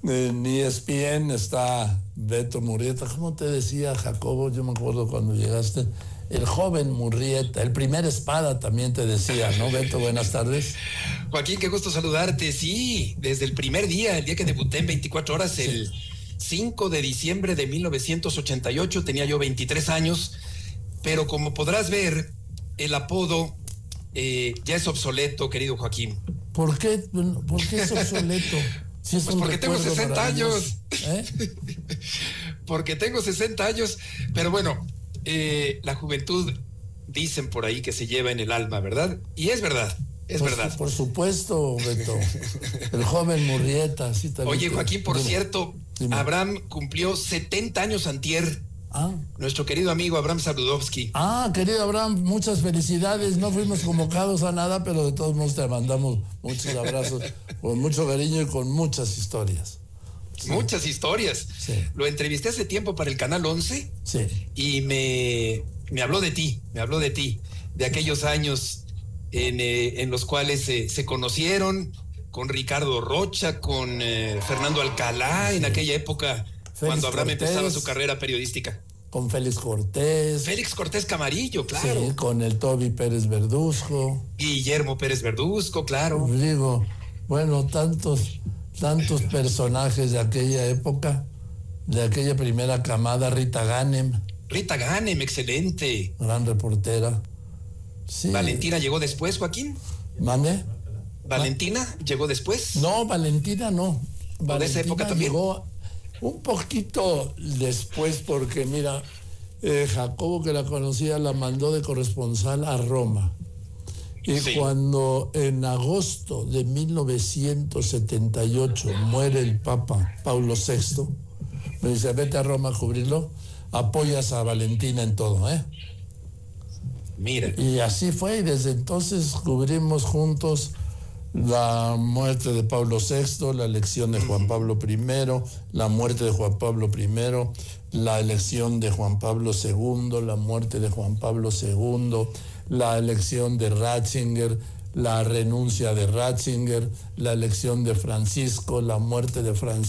En ESPN está Beto Murrieta. ¿Cómo te decía Jacobo? Yo me acuerdo cuando llegaste. El joven Murrieta, el primer espada también te decía, ¿no, Beto? Buenas tardes. Joaquín, qué gusto saludarte. Sí, desde el primer día, el día que debuté en 24 horas, sí. El 5 de diciembre de 1988, tenía yo 23 años, pero como podrás ver, el apodo ya es obsoleto, querido Joaquín. ¿Por qué es obsoleto? Si es pues porque tengo 60 años. Porque tengo 60 años, pero bueno, la juventud dicen por ahí que se lleva en el alma, ¿verdad? Y es verdad, es verdad. Por supuesto, Beto. El joven Murrieta. Sí, oye, Joaquín, por cierto, dime. Abraham cumplió 70 años antier. Nuestro querido amigo Abraham Saludowski. Querido Abraham, muchas felicidades. No fuimos convocados a nada, pero de todos modos te mandamos muchos abrazos, con mucho cariño y con muchas historias. Sí. Muchas historias. Sí. Lo entrevisté hace tiempo para el Canal 11. Sí. Y me habló de ti, de aquellos años en los cuales se conocieron con Ricardo Rocha, con Fernando Alcalá, en aquella época, Félix cuando Abraham Cortés, empezaba su carrera periodística. Con Félix Cortés. Félix Cortés Camarillo, claro. Sí, con el Toby Pérez Verduzco. Guillermo Pérez Verduzco, claro. Digo, bueno, tantos personajes de aquella época, de aquella primera camada. Rita Ganem, excelente. Gran reportera. Sí. ¿Valentina llegó después, Joaquín? ¿Mande? ¿Valentina llegó después? No, Valentina no. Valentina de esa época también llegó un poquito después, porque mira, Jacobo, que la conocía, la mandó de corresponsal a Roma. Y sí. Cuando en agosto de 1978 muere el Papa Paulo VI, me dice, vete a Roma a cubrirlo, apoyas a Valentina en todo, ¿eh? Mira. Y así fue, y desde entonces cubrimos juntos la muerte de Pablo VI, la elección de Juan Pablo I, la muerte de Juan Pablo I, la elección de Juan Pablo II, la muerte de Juan Pablo II, la elección de Ratzinger, la renuncia de Ratzinger, la elección de Francisco, la muerte de Francisco.